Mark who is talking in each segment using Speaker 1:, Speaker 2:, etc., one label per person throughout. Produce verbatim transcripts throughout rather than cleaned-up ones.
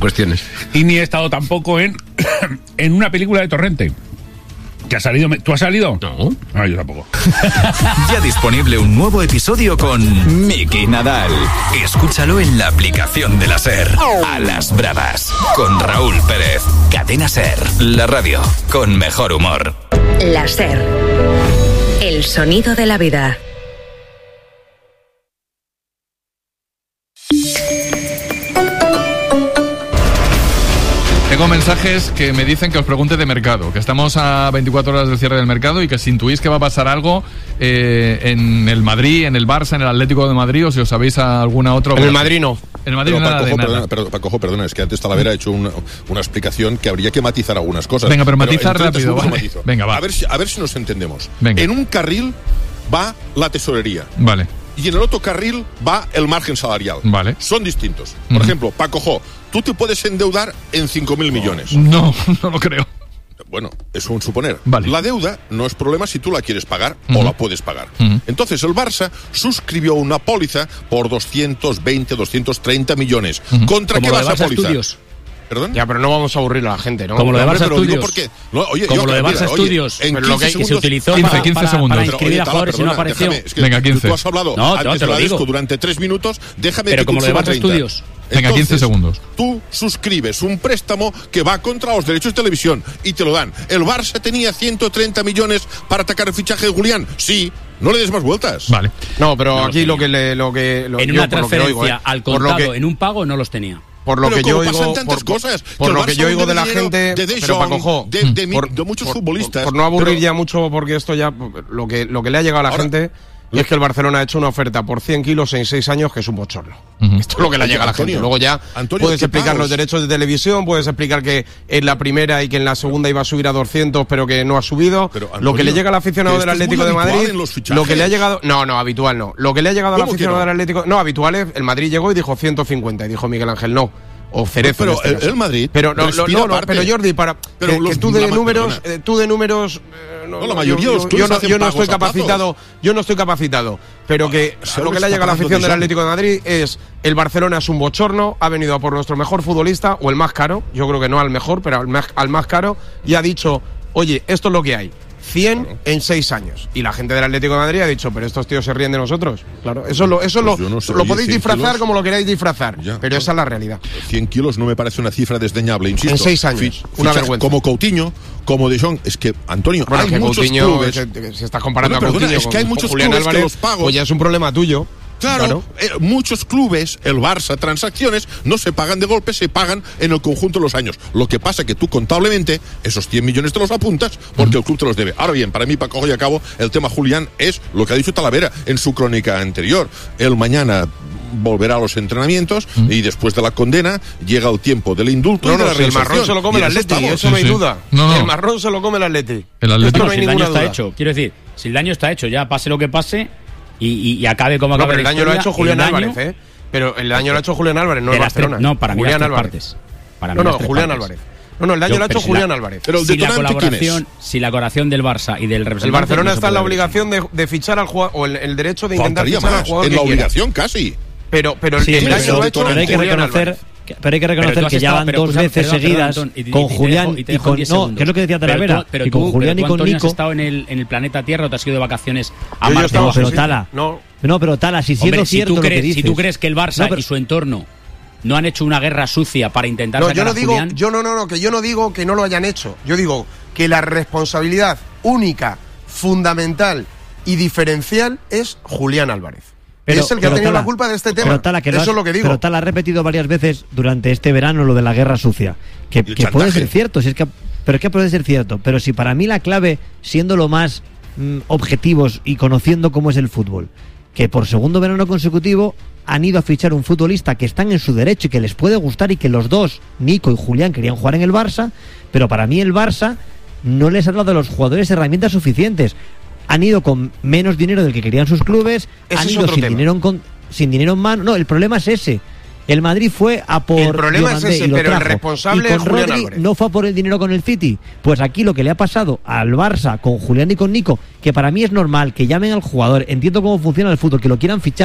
Speaker 1: cuestiones.
Speaker 2: Y ni he estado tampoco en, en una película de Torrente. ¿Que ha salido? ¿Tú has salido?
Speaker 1: No.
Speaker 2: No, yo tampoco.
Speaker 3: Ya disponible un nuevo episodio con Miki Nadal. Escúchalo en la aplicación de la SER. A las bravas. Con Raúl Pérez. Cadena SER. La radio con mejor humor.
Speaker 4: La SER. El sonido de la vida.
Speaker 5: Tengo mensajes que me dicen que os pregunte de mercado, que estamos a veinticuatro horas del cierre del mercado y que si intuís que va a pasar algo eh, en el Madrid, en el Barça, en el Atlético de Madrid, o si os sabéis a alguna otra...
Speaker 1: En el Madrid no.
Speaker 5: En el Madrid
Speaker 6: pero,
Speaker 5: nada
Speaker 6: Paco,
Speaker 5: de nada.
Speaker 6: Perdona, pero, Paco, perdona, es que antes Talavera ha hecho una, una explicación que habría que matizar algunas cosas.
Speaker 5: Venga, pero matizar rápido, vale.
Speaker 6: Matizo.
Speaker 5: Venga, va.
Speaker 6: A ver, si, a ver si nos entendemos.
Speaker 5: Venga.
Speaker 6: En un carril va la tesorería.
Speaker 5: Vale.
Speaker 6: Y en el otro carril va el margen salarial.
Speaker 5: Vale.
Speaker 6: Son distintos. Por
Speaker 5: Mm.
Speaker 6: ejemplo, Paco Jo, tú te puedes endeudar en cinco mil millones.
Speaker 5: No, no lo creo.
Speaker 6: Bueno, es un suponer.
Speaker 5: Vale.
Speaker 6: La deuda no es problema si tú la quieres pagar
Speaker 5: Uh-huh.
Speaker 6: o la puedes pagar.
Speaker 5: Uh-huh.
Speaker 6: Entonces el Barça suscribió una póliza por doscientos veinte, doscientos treinta millones.
Speaker 5: Uh-huh.
Speaker 6: ¿Contra
Speaker 1: Como
Speaker 6: qué
Speaker 1: lo
Speaker 6: va
Speaker 1: de
Speaker 6: esa
Speaker 1: Barça
Speaker 6: póliza?
Speaker 1: Estudios.
Speaker 6: ¿Perdón?
Speaker 1: Ya, pero no vamos a aburrir a la gente, ¿no? Como lo de
Speaker 6: No,
Speaker 1: Barça
Speaker 6: hombre, pero lo digo
Speaker 1: Estudios.
Speaker 6: porque, no, oye,
Speaker 1: Como
Speaker 6: yo,
Speaker 1: lo de
Speaker 6: mira,
Speaker 1: Barça
Speaker 6: oye,
Speaker 1: Estudios.
Speaker 6: en
Speaker 1: Pero lo que,
Speaker 6: quince
Speaker 1: que se
Speaker 6: segundos-
Speaker 1: utilizó
Speaker 5: quince,
Speaker 1: para,
Speaker 5: quince
Speaker 1: para,
Speaker 5: segundos.
Speaker 1: para
Speaker 6: Pero,
Speaker 1: inscribir
Speaker 6: oye,
Speaker 1: a
Speaker 6: Tala,
Speaker 1: jugadores y no
Speaker 6: perdona,
Speaker 1: apareció.
Speaker 6: déjame, es que
Speaker 5: Venga,
Speaker 6: tú-
Speaker 5: quince.
Speaker 6: Tú has hablado
Speaker 1: No,
Speaker 6: antes
Speaker 1: no, te lo
Speaker 6: de la
Speaker 1: digo.
Speaker 6: Desco durante tres minutos, déjame
Speaker 1: Pero
Speaker 6: que
Speaker 1: como
Speaker 6: te
Speaker 1: lo de
Speaker 6: suba
Speaker 1: Barça
Speaker 6: treinta.
Speaker 1: Estudios.
Speaker 5: Venga, quince segundos.
Speaker 6: Tú suscribes un préstamo que va contra los derechos de televisión y te lo dan. ¿El Barça tenía ciento treinta millones para atacar el fichaje de Julián? Sí. No le des más vueltas.
Speaker 5: Vale.
Speaker 1: No, pero
Speaker 7: No
Speaker 1: aquí lo que le, lo que lo,
Speaker 7: En
Speaker 1: yo
Speaker 7: una
Speaker 1: por lo que
Speaker 7: transferencia
Speaker 1: oigo, ¿eh?
Speaker 7: al
Speaker 1: Por lo
Speaker 7: contado,
Speaker 1: que-
Speaker 7: en un pago, no los tenía.
Speaker 1: Por lo
Speaker 6: Pero
Speaker 1: que
Speaker 6: como
Speaker 1: yo
Speaker 6: pasan
Speaker 1: oigo,
Speaker 6: tantas
Speaker 1: por,
Speaker 6: cosas,
Speaker 1: por
Speaker 6: que
Speaker 1: lo
Speaker 6: el
Speaker 1: que
Speaker 6: Barça
Speaker 1: yo oigo
Speaker 6: hunde
Speaker 1: de la
Speaker 6: dinero
Speaker 1: gente,
Speaker 6: de De
Speaker 1: pero
Speaker 6: Jong,
Speaker 1: Paco Jo,
Speaker 6: de, de,
Speaker 1: por-
Speaker 6: de muchos
Speaker 1: por-
Speaker 6: futbolistas.
Speaker 1: Por, por no aburrir
Speaker 6: pero-
Speaker 1: ya mucho, porque esto ya, lo que, lo que le ha llegado a la
Speaker 6: Ahora,
Speaker 1: gente
Speaker 6: lo-
Speaker 1: es que el Barcelona ha hecho una oferta por cien kilos en seis años que es un bochorno.
Speaker 5: Ujú.
Speaker 1: Esto es lo que le
Speaker 6: Oye,
Speaker 1: llega a la
Speaker 6: Antonio,
Speaker 1: gente. Luego ya
Speaker 6: Antonio,
Speaker 1: puedes
Speaker 6: ¿qué
Speaker 1: explicar
Speaker 6: pagos?
Speaker 1: los derechos de televisión, puedes explicar que en la primera y que en la segunda iba a subir a doscientos, pero que no ha subido.
Speaker 6: Pero,
Speaker 1: lo que
Speaker 6: Antonio,
Speaker 1: le llega al aficionado
Speaker 6: que
Speaker 1: del
Speaker 6: esto es
Speaker 1: Atlético
Speaker 6: muy
Speaker 1: de
Speaker 6: habitual
Speaker 1: Madrid,
Speaker 6: en los fichajes.
Speaker 1: lo que le ha llegado, no, no, habitual no. Lo que le ha llegado al
Speaker 6: ¿Cómo que
Speaker 1: aficionado
Speaker 6: no?
Speaker 1: del Atlético, no, habitual es, el Madrid llegó y dijo ciento cincuenta y dijo Miguel Ángel no. O Cerezo.
Speaker 6: Pero
Speaker 1: en este
Speaker 6: el-
Speaker 1: caso.
Speaker 6: el Madrid
Speaker 1: Pero no, no,
Speaker 6: respira
Speaker 1: no, no,
Speaker 6: aparte.
Speaker 1: pero Jordi, para
Speaker 6: Pero
Speaker 1: que,
Speaker 6: los-
Speaker 1: que tú de
Speaker 6: la ma-
Speaker 1: números,
Speaker 6: perdona.
Speaker 1: eh, tú de números, eh, no,
Speaker 6: No, la
Speaker 1: no,
Speaker 6: mayoría
Speaker 1: yo,
Speaker 6: de los
Speaker 1: yo
Speaker 6: clubes
Speaker 1: no,
Speaker 6: hacen
Speaker 1: yo no
Speaker 6: pagos
Speaker 1: estoy
Speaker 6: a plazos.
Speaker 1: capacitado, yo no estoy capacitado, pero que
Speaker 6: se
Speaker 1: lo que
Speaker 6: lo
Speaker 1: le ha
Speaker 6: está
Speaker 1: llegado a la
Speaker 6: pagando
Speaker 1: afición
Speaker 6: De
Speaker 1: del
Speaker 6: Jong.
Speaker 1: Atlético de Madrid es el Barcelona es un bochorno, ha venido a por nuestro mejor futbolista o el más caro, yo creo que no al mejor, pero al más, al más caro, y ha dicho, oye, esto es lo que hay. cien claro. en seis años. Y la gente del Atlético de Madrid ha dicho, pero estos tíos se ríen de nosotros. Claro, eso, lo, eso
Speaker 6: Pues
Speaker 1: lo,
Speaker 6: no sé,
Speaker 1: lo
Speaker 6: oye,
Speaker 1: podéis
Speaker 6: cien
Speaker 1: disfrazar
Speaker 6: kilos,
Speaker 1: como lo queráis disfrazar,
Speaker 6: ya,
Speaker 1: pero
Speaker 6: claro.
Speaker 1: esa es la realidad.
Speaker 6: cien kilos no me parece una cifra desdeñable, insisto.
Speaker 1: En seis años,
Speaker 6: Fi-
Speaker 1: una
Speaker 6: ficha-
Speaker 1: vergüenza.
Speaker 6: Como Coutinho, como De Jong, es que, Antonio,
Speaker 1: Bueno,
Speaker 6: hay
Speaker 1: que
Speaker 6: muchos
Speaker 1: Coutinho,
Speaker 6: clubes...
Speaker 1: se- si estás comparando
Speaker 6: Bueno,
Speaker 1: a
Speaker 6: perdona,
Speaker 1: Coutinho
Speaker 6: es que hay
Speaker 1: con-
Speaker 6: muchos
Speaker 1: con Julián
Speaker 6: clubes que
Speaker 1: Álvarez,
Speaker 6: los pagos-
Speaker 1: pues ya es un problema tuyo.
Speaker 6: Claro,
Speaker 1: Claro.
Speaker 6: eh, muchos clubes, el Barça, transacciones, no se pagan de golpe, se pagan en el conjunto de los años. Lo que pasa que tú contablemente esos cien millones te los apuntas porque el club te los debe. Ahora bien, para mí, para cojo y a cabo, el tema Julián es lo que ha dicho Talavera en su crónica anterior. Él mañana volverá a los entrenamientos
Speaker 5: ¿Mm?
Speaker 6: y después de la condena llega el tiempo del indulto
Speaker 1: No,
Speaker 6: y de
Speaker 1: no,
Speaker 6: la
Speaker 1: si el
Speaker 6: reinserción.
Speaker 1: marrón se lo come
Speaker 6: Y
Speaker 1: el
Speaker 6: en eso
Speaker 1: Atleti,
Speaker 6: estamos.
Speaker 1: eso no hay
Speaker 5: Sí, sí.
Speaker 1: duda.
Speaker 5: No, no.
Speaker 1: El marrón se lo come el Atleti.
Speaker 5: El Atleti.
Speaker 1: Esto no
Speaker 7: No,
Speaker 1: hay
Speaker 7: si el daño
Speaker 1: ninguna
Speaker 7: está
Speaker 1: duda.
Speaker 7: hecho, quiero decir, si el daño está hecho, ya pase lo que pase y, y, y acabe como
Speaker 1: No,
Speaker 7: acabe
Speaker 1: pero el
Speaker 7: la
Speaker 1: daño lo ha
Speaker 7: historia,
Speaker 1: hecho Julián
Speaker 7: el daño
Speaker 1: Álvarez, ¿eh? Pero el daño lo ha hecho Julián Álvarez, no
Speaker 7: de
Speaker 1: el
Speaker 7: las tres-
Speaker 1: Barcelona.
Speaker 7: no, para mí
Speaker 1: Julián
Speaker 7: las tres
Speaker 1: Álvarez.
Speaker 7: partes. Para mí
Speaker 1: No, no,
Speaker 7: las tres
Speaker 1: Julián
Speaker 7: partes.
Speaker 1: Álvarez. No, no, el daño
Speaker 7: Yo,
Speaker 1: lo ha hecho
Speaker 7: pero si
Speaker 1: Julián
Speaker 7: la-
Speaker 1: Álvarez.
Speaker 6: Pero el
Speaker 7: Si la
Speaker 6: detonante, ¿quién es?
Speaker 7: colaboración, si la colaboración del Barça y del
Speaker 1: El
Speaker 7: representante
Speaker 1: Barcelona
Speaker 7: no se
Speaker 1: está en la
Speaker 7: puede
Speaker 1: obligación de, de fichar al jugador, o el, el derecho de intentar
Speaker 6: Faltaría
Speaker 1: fichar al
Speaker 6: más,
Speaker 1: jugador
Speaker 6: en
Speaker 1: que
Speaker 6: la
Speaker 1: quiera.
Speaker 6: obligación casi.
Speaker 1: Pero, pero
Speaker 8: Sí,
Speaker 1: el
Speaker 8: pero,
Speaker 1: daño lo ha hecho
Speaker 8: pero hay que
Speaker 1: Julián
Speaker 8: reconocer,
Speaker 1: Álvarez.
Speaker 8: que- pero hay que
Speaker 7: Pero
Speaker 8: reconocer
Speaker 7: tú has
Speaker 8: que ya
Speaker 7: estado-
Speaker 8: van
Speaker 7: pero
Speaker 8: dos
Speaker 7: escucha,
Speaker 8: veces
Speaker 7: perdón, perdón,
Speaker 8: seguidas
Speaker 7: Antón, y- y-
Speaker 8: con
Speaker 7: y te
Speaker 8: Julián
Speaker 7: dejo- y te
Speaker 8: y
Speaker 7: dejo
Speaker 8: con
Speaker 7: diez
Speaker 8: no,
Speaker 7: segundos.
Speaker 8: que es lo que decía
Speaker 7: Pero
Speaker 8: Talavera,
Speaker 7: tú- pero
Speaker 8: y con
Speaker 7: tú-
Speaker 8: Julián
Speaker 7: pero
Speaker 8: y
Speaker 7: tú,
Speaker 8: con
Speaker 7: Antonio,
Speaker 8: Nico.
Speaker 7: has estado en el, en el planeta Tierra o te has ido de vacaciones a
Speaker 1: Yo
Speaker 7: Marte.
Speaker 1: estaba,
Speaker 8: No, pero
Speaker 1: sí, sí.
Speaker 8: Tala.
Speaker 1: No,
Speaker 8: No, pero Tala, si siendo
Speaker 7: Hombre, si
Speaker 8: cierto
Speaker 7: tú,
Speaker 8: lo que
Speaker 7: crees,
Speaker 8: dices.
Speaker 7: si tú crees que el Barça
Speaker 8: No, pero-
Speaker 7: y su entorno no han hecho una guerra sucia para intentar
Speaker 1: No,
Speaker 7: sacar
Speaker 1: yo no
Speaker 7: a
Speaker 1: digo,
Speaker 7: Julián,
Speaker 1: yo no, no, no, que yo no digo que no lo hayan hecho. Yo digo que la responsabilidad única, fundamental y diferencial es Julián Álvarez.
Speaker 8: Pero-
Speaker 1: es el que ha
Speaker 8: pero
Speaker 1: tenido
Speaker 8: Tala,
Speaker 1: la culpa de este tema.
Speaker 8: pero Tala, que lo
Speaker 1: Eso
Speaker 8: has-
Speaker 1: es lo que digo.
Speaker 8: Pero Tala ha repetido varias veces durante este verano lo de la guerra sucia. Que,
Speaker 6: el
Speaker 8: que puede
Speaker 6: chantaje.
Speaker 8: ser cierto, si es que, pero es que puede ser cierto. Pero si para mí la clave, siendo lo más mm, objetivos y conociendo cómo es el fútbol, que por segundo verano consecutivo han ido a fichar un futbolista que están en su derecho y que les puede gustar y que los dos, Nico y Julián, querían jugar en el Barça, pero para mí el Barça no les ha dado a los jugadores herramientas suficientes. Han ido con menos dinero del que querían sus clubes,
Speaker 1: Ese
Speaker 8: han
Speaker 1: es
Speaker 8: ido
Speaker 1: otro
Speaker 8: sin
Speaker 1: tema.
Speaker 8: dinero, en con- sin dinero en mano. No, el problema es ese. El Madrid fue a por
Speaker 1: El problema es
Speaker 8: Diomandé
Speaker 1: ese,
Speaker 8: y lo
Speaker 1: pero el
Speaker 8: trajo.
Speaker 1: responsable
Speaker 8: y con
Speaker 1: es Julián
Speaker 8: Rodri
Speaker 1: Álvarez.
Speaker 8: no fue a por el dinero con el City. Pues aquí lo que le ha pasado al Barça con Julián y con Nico, que para mí es normal que llamen al jugador, entiendo cómo funciona el fútbol, que lo quieran fichar,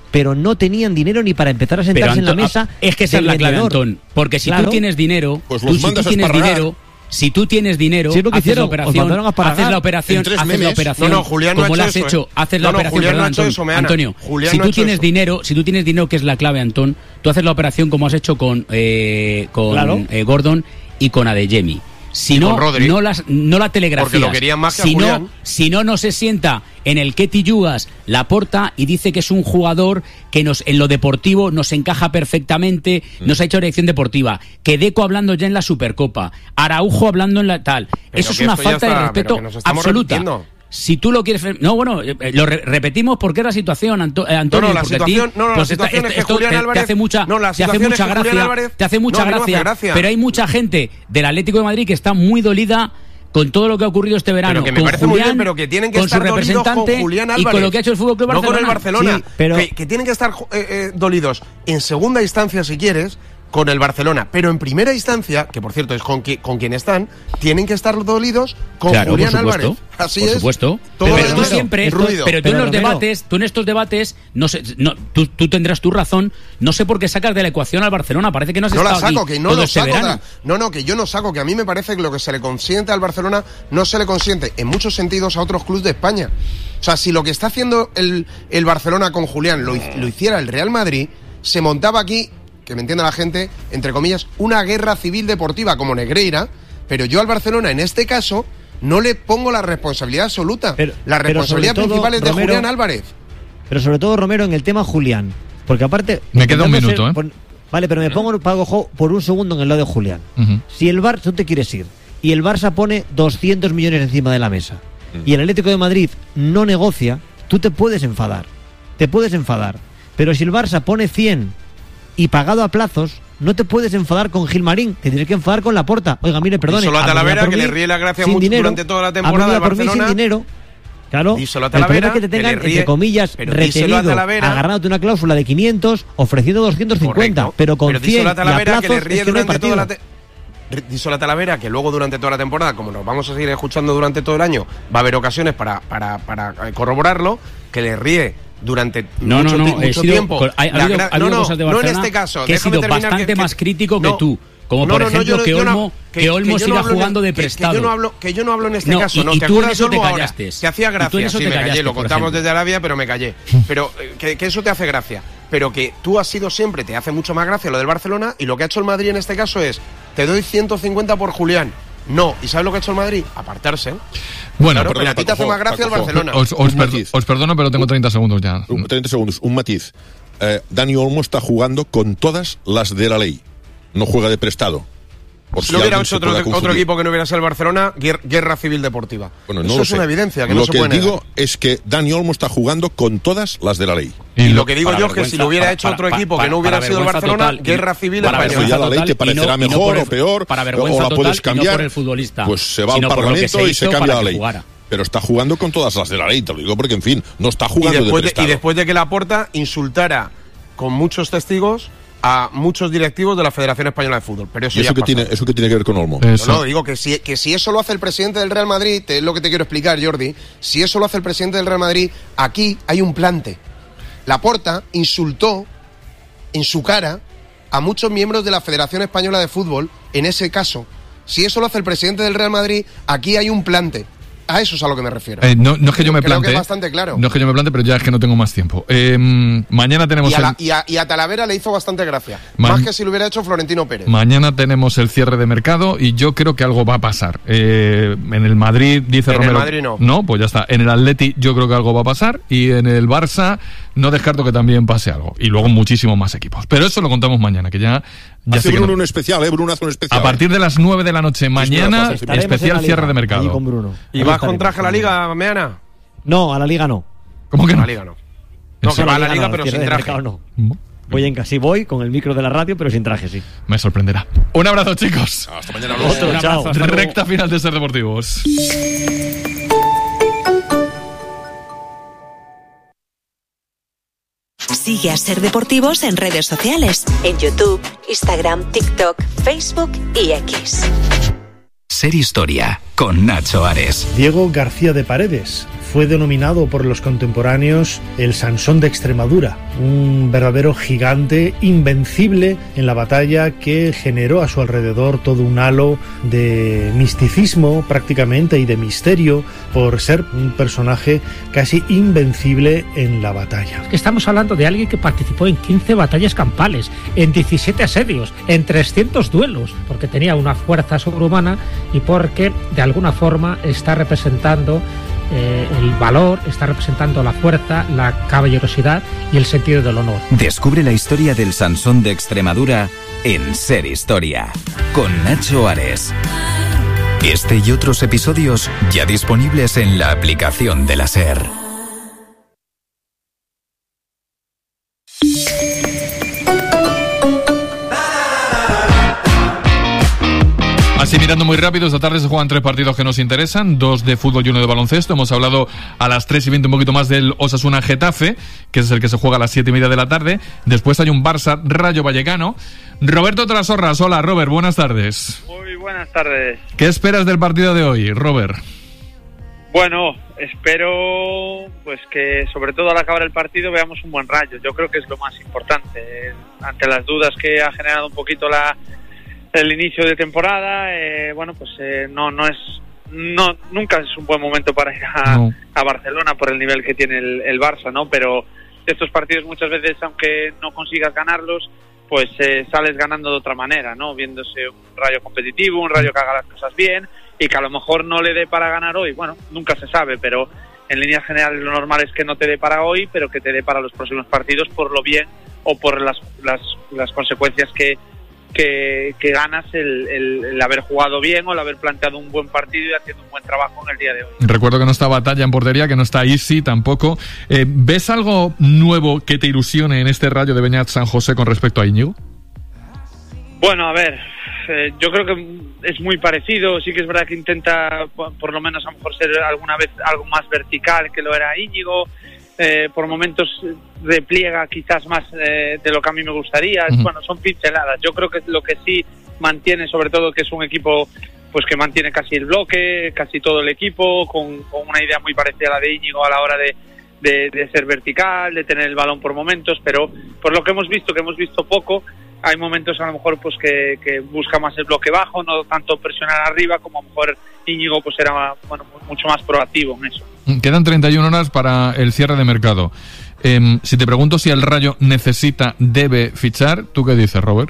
Speaker 8: pero no tenían dinero ni para empezar a sentarse
Speaker 7: Pero,
Speaker 8: en la
Speaker 7: Anto-
Speaker 8: mesa.
Speaker 7: Es que esa es
Speaker 8: del
Speaker 7: la clave,
Speaker 8: vendedor.
Speaker 7: Antón. Porque si
Speaker 8: Claro.
Speaker 7: tú tienes dinero,
Speaker 6: Pues
Speaker 7: tú,
Speaker 6: los
Speaker 7: si tú
Speaker 6: mandas a
Speaker 7: tienes
Speaker 6: esparragar.
Speaker 7: dinero, si tú tienes dinero,
Speaker 8: Sí, es lo que
Speaker 7: haces
Speaker 8: hicieron,
Speaker 7: la
Speaker 8: os
Speaker 7: operación,
Speaker 8: mandaron a esparragar.
Speaker 7: haces la operación,
Speaker 6: En tres
Speaker 7: haces la
Speaker 6: memes.
Speaker 7: operación,
Speaker 1: No, no, Julián no ha
Speaker 7: como
Speaker 1: hecho
Speaker 7: la has
Speaker 1: eso,
Speaker 7: hecho,
Speaker 1: ¿eh?
Speaker 7: haces
Speaker 1: No,
Speaker 7: la
Speaker 1: no,
Speaker 7: operación,
Speaker 1: Julián no
Speaker 7: perdón,
Speaker 1: ha hecho
Speaker 7: Antón,
Speaker 1: eso, Meana.
Speaker 7: Antonio,
Speaker 1: Julián
Speaker 7: si
Speaker 1: no
Speaker 7: tú
Speaker 1: ha hecho
Speaker 7: tienes
Speaker 1: eso.
Speaker 7: dinero, si tú tienes dinero, que es la clave, Antón, tú haces la operación como has hecho con eh, con
Speaker 8: Claro.
Speaker 7: eh, Gordon y con Adeyemi. Si
Speaker 1: Y
Speaker 7: no,
Speaker 1: con Rodri.
Speaker 7: no, las, no la telegrafías.
Speaker 1: Porque lo querían más que a
Speaker 7: si
Speaker 1: Julián.
Speaker 7: No, si no, no se sienta en el Ketty Yugas Laporta y dice que es un jugador que nos en lo deportivo nos encaja perfectamente, nos ha hecho dirección deportiva. Que Deco hablando ya en la Supercopa, Araujo hablando en la tal.
Speaker 1: Pero
Speaker 7: Eso es
Speaker 1: que
Speaker 7: una
Speaker 1: esto ya
Speaker 7: falta
Speaker 1: está-
Speaker 7: de respeto
Speaker 1: pero que nos estamos
Speaker 7: absoluta.
Speaker 1: repitiendo.
Speaker 7: Si tú lo quieres... No, bueno, eh, lo re- repetimos porque es la situación, Anto- eh, Antonio.
Speaker 1: No, no, la
Speaker 7: porque a ti,
Speaker 1: situación- no, no, la
Speaker 7: pues esta-
Speaker 1: situación es que
Speaker 7: esto
Speaker 1: Julián
Speaker 7: te,
Speaker 1: Álvarez-
Speaker 7: te hace mucha,
Speaker 1: no, la
Speaker 7: te hace
Speaker 1: situación es
Speaker 7: mucha
Speaker 1: que Julián
Speaker 7: gracia,
Speaker 1: Álvarez-
Speaker 7: te hace mucha
Speaker 1: no, que no me hace
Speaker 7: gracia,
Speaker 1: gracia.
Speaker 7: pero hay mucha gente del Atlético de Madrid que está muy dolida con todo lo que ha ocurrido este verano,
Speaker 1: Pero que me
Speaker 7: con
Speaker 1: parece
Speaker 7: Julián,
Speaker 1: muy bien, pero que tienen que
Speaker 7: con
Speaker 1: estar
Speaker 7: su
Speaker 1: dolidos con
Speaker 7: representante
Speaker 1: Julián
Speaker 7: y
Speaker 1: Álvarez.
Speaker 7: con lo que ha hecho el Fútbol Club
Speaker 1: No
Speaker 7: Barcelona.
Speaker 1: con el Barcelona.
Speaker 8: Sí, pero-
Speaker 1: que, que tienen que estar eh, eh, dolidos en segunda instancia, si quieres, con el Barcelona. Pero en primera instancia, que por cierto es con, qui- con quien están, tienen que estar dolidos con
Speaker 7: Claro,
Speaker 1: Julián
Speaker 7: por supuesto,
Speaker 1: Álvarez. Así
Speaker 7: por
Speaker 1: es.
Speaker 7: supuesto.
Speaker 1: Todo
Speaker 7: pero
Speaker 1: lo
Speaker 7: tú
Speaker 1: demás,
Speaker 7: siempre,
Speaker 1: ruido.
Speaker 7: pero tú
Speaker 8: Pero,
Speaker 7: en los
Speaker 8: Romero.
Speaker 7: debates, tú en estos debates, no sé, no, tú, tú tendrás tu razón. No sé por qué sacas de la ecuación al Barcelona. Parece que no has
Speaker 1: No la
Speaker 7: estado
Speaker 1: saco,
Speaker 7: aquí
Speaker 1: que no
Speaker 7: todo
Speaker 1: lo
Speaker 7: este
Speaker 1: saco. de
Speaker 7: verano.
Speaker 1: la- no, no, que yo no saco, que a mí me parece que lo que se le consiente al Barcelona no se le consiente en muchos sentidos a otros clubes de España. O sea, si lo que está haciendo el, el Barcelona con Julián lo, hi- lo hiciera el Real Madrid, se montaba aquí, que me entienda la gente, entre comillas, una guerra civil deportiva como Negreira, pero yo al Barcelona en este caso no le pongo la responsabilidad absoluta.
Speaker 8: Pero-
Speaker 1: la
Speaker 8: pero
Speaker 1: responsabilidad
Speaker 8: sobre todo,
Speaker 1: principal es de
Speaker 8: Romero,
Speaker 1: Julián Álvarez.
Speaker 8: Pero sobre todo, Romero, en el tema Julián. Porque aparte...
Speaker 5: Me queda un
Speaker 8: intentando
Speaker 5: minuto,
Speaker 8: ser-
Speaker 5: ¿eh?
Speaker 8: pon- Vale, pero me pongo pago ojo, por un segundo en el lado de Julián.
Speaker 5: Ujú.
Speaker 8: Si el Barça, tú te quieres ir, y el Barça pone doscientos millones encima de la mesa, y el Atlético de Madrid no negocia, tú te puedes enfadar. Te puedes enfadar. Pero si el Barça pone cien y pagado a plazos, no te puedes enfadar con Gilmarín, te tienes que enfadar con Laporta. Oiga, mire, perdone.
Speaker 1: Díselo a
Speaker 8: ha venido
Speaker 1: Talavera,
Speaker 8: por
Speaker 1: que
Speaker 8: mí
Speaker 1: le ríe la gracia
Speaker 8: sin
Speaker 1: mucho
Speaker 8: dinero,
Speaker 1: durante toda la
Speaker 8: ha
Speaker 1: temporada
Speaker 8: venido
Speaker 1: del
Speaker 8: por mí
Speaker 1: Barcelona.
Speaker 8: sin dinero. Claro,
Speaker 1: Díselo a
Speaker 8: el problema
Speaker 1: Talavera,
Speaker 8: es que te
Speaker 1: que le
Speaker 8: tengan,
Speaker 1: ríe,
Speaker 8: entre comillas,
Speaker 1: pero díselo a
Speaker 8: retenido,
Speaker 1: Talavera.
Speaker 8: agarrándote una cláusula de quinientos, ofreciendo doscientos cincuenta,
Speaker 1: Correcto.
Speaker 8: pero con
Speaker 1: Pero díselo
Speaker 8: cien
Speaker 1: a
Speaker 8: y a
Speaker 1: Talavera que le
Speaker 8: plazos
Speaker 1: ríe
Speaker 8: es que no hay
Speaker 1: durante toda
Speaker 8: partido.
Speaker 1: la te- Díselo a Talavera que luego durante toda la temporada, como nos vamos a seguir escuchando durante todo el año, va a haber ocasiones para, para, para corroborarlo, que le ríe durante
Speaker 7: No,
Speaker 1: mucho,
Speaker 7: no,
Speaker 1: ti-
Speaker 7: no, he
Speaker 1: mucho
Speaker 7: sido-
Speaker 1: tiempo.
Speaker 7: ha- ha
Speaker 1: La
Speaker 7: habido-
Speaker 1: gra-
Speaker 7: ha habido
Speaker 1: no, no,
Speaker 7: cosas de
Speaker 1: no en
Speaker 7: Barcelona
Speaker 1: este caso.
Speaker 7: que he
Speaker 1: déjame
Speaker 7: sido
Speaker 1: terminar,
Speaker 7: bastante más crítico que
Speaker 1: no,
Speaker 7: tú. Como
Speaker 1: no,
Speaker 7: por
Speaker 1: no, no,
Speaker 7: ejemplo
Speaker 1: yo no-
Speaker 7: que
Speaker 1: yo no-
Speaker 7: Olmo, que Olmo
Speaker 1: yo
Speaker 7: siga
Speaker 1: no hablo en-
Speaker 7: jugando de
Speaker 1: que- que
Speaker 7: prestado.
Speaker 1: yo no hablo, que yo no hablo en este
Speaker 7: No,
Speaker 1: caso,
Speaker 7: y-
Speaker 1: ¿no?
Speaker 7: y
Speaker 1: ¿Te
Speaker 7: tú en
Speaker 1: acuerdas
Speaker 7: eso
Speaker 1: de
Speaker 7: te
Speaker 1: Olmo ahora?
Speaker 7: callaste.
Speaker 1: Que hacía
Speaker 7: Y tú en
Speaker 1: gracia,
Speaker 7: eso
Speaker 1: sí,
Speaker 7: te
Speaker 1: me callé,
Speaker 7: callaste,
Speaker 1: lo
Speaker 7: por
Speaker 1: contamos
Speaker 7: ejemplo.
Speaker 1: desde Arabia, pero me callé. Pero eh, que, que eso te hace gracia. Pero que tú has sido siempre, te hace mucho más gracia lo del Barcelona, y lo que ha hecho el Madrid en este caso es, te doy ciento cincuenta por Julián. No, ¿y sabes lo que ha hecho el Madrid? Apartarse.
Speaker 5: Bueno,
Speaker 1: Claro,
Speaker 6: perdona,
Speaker 1: pero a ti te hace
Speaker 6: Paco,
Speaker 1: más gracia el
Speaker 6: Paco,
Speaker 1: Barcelona.
Speaker 5: os, os
Speaker 6: Un
Speaker 5: per-
Speaker 6: matiz.
Speaker 5: os perdono, pero tengo treinta segundos ya.
Speaker 6: Un- treinta segundos, un matiz. Eh, Dani Olmo está jugando con todas las de la ley. No juega de prestado. Por
Speaker 1: Si lo hubiera
Speaker 6: alguien
Speaker 1: hecho
Speaker 6: se
Speaker 1: otro,
Speaker 6: pueda
Speaker 1: otro
Speaker 6: confundir.
Speaker 1: equipo que no hubiera sido el Barcelona, guer- guerra civil deportiva.
Speaker 6: Bueno, no
Speaker 1: Eso
Speaker 6: lo
Speaker 1: es
Speaker 6: sé.
Speaker 1: una evidencia, que
Speaker 6: lo
Speaker 1: no se
Speaker 6: que
Speaker 1: puede
Speaker 6: digo
Speaker 1: negar.
Speaker 6: es que Dani Olmo está jugando con todas las de la ley.
Speaker 1: Y lo que digo
Speaker 7: para
Speaker 1: yo es que si
Speaker 7: vergüenza-
Speaker 1: lo hubiera
Speaker 7: para-
Speaker 1: hecho otro
Speaker 7: para-
Speaker 1: equipo
Speaker 7: para-
Speaker 1: que no hubiera
Speaker 7: para
Speaker 1: sido el
Speaker 7: vergüenza
Speaker 1: Barcelona,
Speaker 7: total,
Speaker 1: guerra civil
Speaker 7: para
Speaker 1: española.
Speaker 6: Eso ya la ley
Speaker 7: total,
Speaker 6: te
Speaker 7: y
Speaker 6: parecerá
Speaker 7: no- y no
Speaker 6: mejor
Speaker 7: por el-
Speaker 6: o peor,
Speaker 7: para
Speaker 6: o
Speaker 7: vergüenza
Speaker 6: la
Speaker 7: total
Speaker 6: puedes
Speaker 7: y no
Speaker 6: cambiar.
Speaker 7: por el futbolista,
Speaker 6: Pues se va al
Speaker 7: sino por lo que
Speaker 6: Parlamento
Speaker 7: se
Speaker 6: y
Speaker 7: hizo
Speaker 6: se cambia
Speaker 7: para
Speaker 6: la
Speaker 7: que
Speaker 6: ley.
Speaker 7: jugara.
Speaker 6: Pero está jugando con todas las de la ley, te lo digo porque, en fin, no está
Speaker 1: Y
Speaker 6: jugando
Speaker 1: después,
Speaker 6: de
Speaker 1: de, y
Speaker 6: prestado.
Speaker 1: después de que Laporta insultara con muchos testigos a muchos directivos de la Federación Española de Fútbol. Pero eso
Speaker 6: ¿Y
Speaker 1: ya
Speaker 6: eso qué
Speaker 1: pasó.
Speaker 6: tiene, eso qué tiene que ver con Olmo?
Speaker 5: Eso.
Speaker 1: No, no, digo que si, que si eso lo hace el presidente del Real Madrid, te- es lo que te quiero explicar, Jordi, si eso lo hace el presidente del Real Madrid, aquí hay un plante. Laporta insultó en su cara a muchos miembros de la Federación Española de Fútbol, en ese caso. Si eso lo hace el presidente del Real Madrid, aquí hay un plante. A eso es a lo que me refiero.
Speaker 5: Eh, no, no es que yo me
Speaker 1: Creo
Speaker 5: plante.
Speaker 1: que es bastante claro.
Speaker 5: No es que yo me plante, pero ya es que no tengo más tiempo. Eh, mañana tenemos
Speaker 1: Y a,
Speaker 5: el,
Speaker 1: la- y, a, y a Talavera le hizo bastante gracia.
Speaker 5: Ma-
Speaker 1: Más que si lo hubiera hecho Florentino Pérez.
Speaker 5: mañana tenemos el cierre de mercado y yo creo que algo va a pasar. Eh, en el Madrid dice
Speaker 1: En el
Speaker 5: Romero.
Speaker 1: Madrid no.
Speaker 5: No, pues ya está. En el Atleti yo creo que algo va a pasar y en el Barça no descarto que también pase algo. Y luego muchísimos más equipos. Pero eso lo contamos mañana, que ya, ya
Speaker 6: Hace
Speaker 5: sé que
Speaker 6: Bruno
Speaker 5: no.
Speaker 6: un especial, ¿eh? Bruno hace un especial.
Speaker 5: A partir de las nueve de la noche mañana,
Speaker 6: Estaremos
Speaker 8: en
Speaker 5: especial
Speaker 8: la liga,
Speaker 5: cierre de
Speaker 8: allí
Speaker 5: mercado.
Speaker 8: con Bruno.
Speaker 1: ¿Y
Speaker 8: Ahí
Speaker 1: vas
Speaker 8: estaremos.
Speaker 1: con traje a la Liga, Meana?
Speaker 8: No, a la Liga no.
Speaker 5: ¿Cómo que
Speaker 1: A
Speaker 5: no?
Speaker 1: la Liga no. No, que
Speaker 8: No,
Speaker 1: va a la Liga,
Speaker 8: no,
Speaker 1: pero
Speaker 8: cierre
Speaker 1: sin
Speaker 8: de
Speaker 1: traje.
Speaker 8: mercado no.
Speaker 5: Mm,
Speaker 8: Voy en casi voy con el micro de la radio, pero sin traje, sí.
Speaker 5: Me sorprenderá. Un abrazo, chicos.
Speaker 6: Hasta mañana. Luego.
Speaker 8: Otro,
Speaker 7: Un
Speaker 8: chao.
Speaker 7: abrazo, hasta luego.
Speaker 5: Recta final de Ser Deportivos.
Speaker 4: Sigue a Ser Deportivos en redes sociales. En YouTube, Instagram, TikTok, Facebook y X.
Speaker 3: Ser Historia con Nacho Ares.
Speaker 9: Diego García de Paredes, fue denominado por los contemporáneos el Sansón de Extremadura, un verdadero gigante invencible en la batalla que generó a su alrededor todo un halo de misticismo prácticamente y de misterio por ser un personaje casi invencible en la batalla.
Speaker 10: Estamos hablando de alguien que participó en quince batallas campales, en diecisiete asedios, en trescientos duelos, porque tenía una fuerza sobrehumana y porque de alguna forma está representando eh, el valor, está representando la fuerza, la caballerosidad y el sentido del honor.
Speaker 3: Descubre la historia del Sansón de Extremadura en Ser Historia, con Nacho Ares. Este y otros episodios ya disponibles en la aplicación de la SER.
Speaker 5: Así mirando muy rápido, esta tarde se juegan tres partidos que nos interesan, dos de fútbol y uno de baloncesto. Hemos hablado a las tres y veinte un poquito más del Osasuna Getafe, que es el que se juega a las siete y media de la tarde. Después hay un Barça Rayo Vallecano. Roberto Trasorras, hola Robert, buenas tardes.
Speaker 11: Muy buenas tardes.
Speaker 5: ¿Qué esperas del partido de hoy, Robert?
Speaker 11: Bueno, espero pues que sobre todo al acabar el partido veamos un buen Rayo. Yo creo que es lo más importante. Ante las dudas que ha generado un poquito la el inicio de temporada, eh, bueno, pues eh, no no es no nunca es un buen momento para ir a, no. a Barcelona por el nivel que tiene el, el Barça, ¿no? Pero estos partidos muchas veces, aunque no consigas ganarlos, pues eh, sales ganando de otra manera, ¿no? Viéndose un Rayo competitivo, un Rayo que haga las cosas bien y que a lo mejor no le dé para ganar hoy. Bueno, nunca se sabe, pero en líneas generales lo normal es que no te dé para hoy, pero que te dé para los próximos partidos por lo bien o por las las, las consecuencias que Que, que ganas el, el, el haber jugado bien o el haber planteado un buen partido y haciendo un buen trabajo en el día de hoy.
Speaker 5: Recuerdo que no está Batalla en portería, que no está Isi tampoco. Eh, ¿Ves algo nuevo que te ilusione en este Rayo de Beñat San José con respecto a Íñigo?
Speaker 11: Bueno, a ver, eh, yo creo que es muy parecido. Sí que es verdad que intenta, por lo menos a lo mejor, ser alguna vez algo más vertical que lo era Íñigo. Eh, por momentos repliega quizás más eh, de lo que a mí me gustaría. Uh-huh. Bueno, son pinceladas. Yo creo que lo que sí mantiene, sobre todo, que es un equipo pues que mantiene casi el bloque, casi todo el equipo, con, con una idea muy parecida a la de Íñigo a la hora de, de, de ser vertical, de tener el balón por momentos, pero por lo que hemos visto, que hemos visto poco, hay momentos a lo mejor pues que, que busca más el bloque bajo, no tanto presionar arriba, como a lo mejor Íñigo pues era bueno, mucho más proactivo en eso.
Speaker 5: Quedan treinta y una horas para el cierre de mercado. Eh, si te pregunto si el Rayo necesita, debe fichar, ¿tú qué dices, Robert?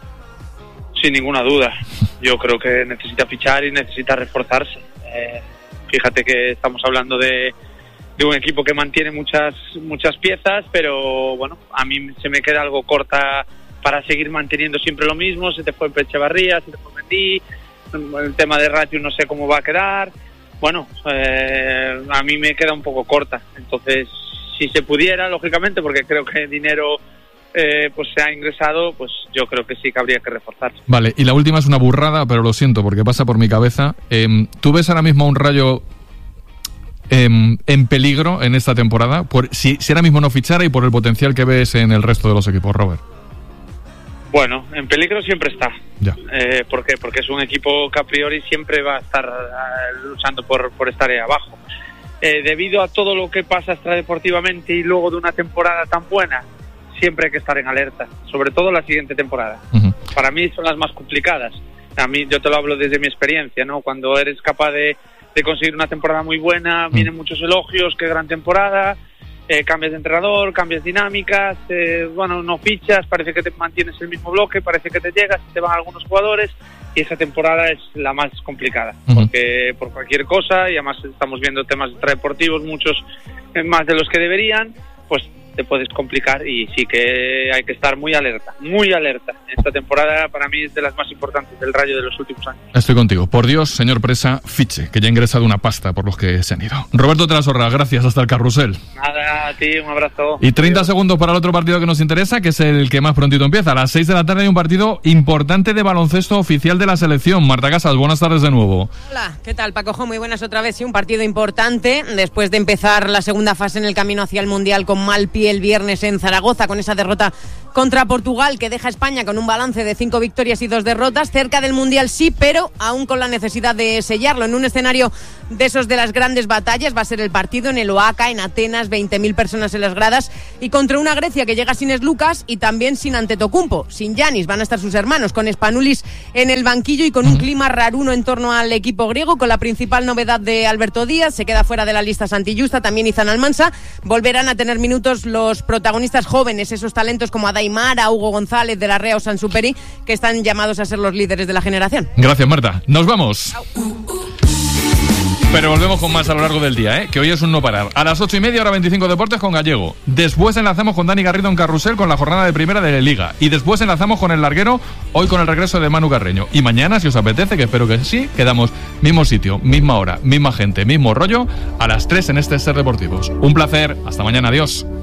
Speaker 11: Sin ninguna duda. Yo creo que necesita fichar y necesita reforzarse. Eh, fíjate que estamos hablando de, de un equipo que mantiene muchas muchas piezas, pero bueno, a mí se me queda algo corta para seguir manteniendo siempre lo mismo. Se te fue Echevarría, se te fue Mendy, el tema de Ratio no sé cómo va a quedar. Bueno, eh, a mí me queda un poco corta. Entonces, si se pudiera, lógicamente, porque creo que dinero eh, pues se ha ingresado, pues yo creo que sí que habría que reforzarse.
Speaker 5: Vale, y la última es una burrada, pero lo siento porque pasa por mi cabeza. Eh, ¿Tú ves ahora mismo a un Rayo eh, en peligro en esta temporada? Por, si, si ahora mismo no fichara y por el potencial que ves en el resto de los equipos, Robert.
Speaker 11: Bueno, en peligro siempre está.
Speaker 5: Ya.
Speaker 11: Eh, ¿Por qué? Porque es un equipo que a priori siempre va a estar uh, luchando por, por estar ahí abajo. Eh, debido a todo lo que pasa extradeportivamente y luego de una temporada tan buena, siempre hay que estar en alerta, sobre todo la siguiente temporada. Uh-huh. Para mí son las más complicadas. A mí, yo te lo hablo desde mi experiencia, ¿no? Cuando eres capaz de, de conseguir una temporada muy buena, uh-huh. vienen muchos elogios, qué gran temporada. Eh, cambias de entrenador, cambias dinámicas, eh, bueno, no fichas, parece que te mantienes el mismo bloque, parece que te llegas, te van algunos jugadores y esa temporada es la más complicada, uh-huh. porque por cualquier cosa, y además estamos viendo temas extradeportivos, muchos eh, más de los que deberían, pues te puedes complicar y sí que hay que estar muy alerta, muy alerta. Esta temporada para mí es de las más importantes del Rayo de los últimos años.
Speaker 5: Estoy contigo. Por Dios, señor Presa, fiche, que ya ha ingresado una pasta por los que se han ido. Roberto Trasorras, gracias, hasta el carrusel.
Speaker 11: Nada, a ti, un abrazo.
Speaker 5: Y treinta Adiós. Segundos para el otro partido que nos interesa, que es el que más prontito empieza. A las seis de la tarde hay un partido importante de baloncesto oficial de la selección. Marta Casas, buenas tardes de nuevo.
Speaker 12: Hola, ¿qué tal, Pacojo? Muy buenas otra vez. Sí, un partido importante después de empezar la segunda fase en el camino hacia el Mundial con mal pie el viernes en Zaragoza, con esa derrota contra Portugal, que deja a España con un balance de cinco victorias y dos derrotas. Cerca del Mundial sí, pero aún con la necesidad de sellarlo. En un escenario de esos de las grandes batallas va a ser el partido en el Oaca, en Atenas, veinte mil personas en las gradas, y contra una Grecia que llega sin Lucas y también sin Antetokounmpo, sin Giannis. Van a estar sus hermanos, con Spanulis en el banquillo y con un clima raruno en torno al equipo griego, con la principal novedad de Alberto Díaz. Se queda fuera de la lista Santi Justa, también Izan Almansa. Volverán a tener minutos los protagonistas jóvenes, esos talentos como Adaimara, Hugo González, De la Rea o Sansuperi, que están llamados a ser los líderes de la generación.
Speaker 5: Gracias, Marta. Nos vamos. Pero volvemos con más a lo largo del día, ¿eh? Que hoy es un no parar. A las ocho y media, hora veinticinco Deportes con Gallego. Después enlazamos con Dani Garrido en Carrusel con la jornada de primera de la Liga. Y después enlazamos con el larguero, hoy con el regreso de Manu Carreño. Y mañana, si os apetece, que espero que sí, quedamos mismo sitio, misma hora, misma gente, mismo rollo, a las tres en este Ser Deportivos. Un placer. Hasta mañana. Adiós.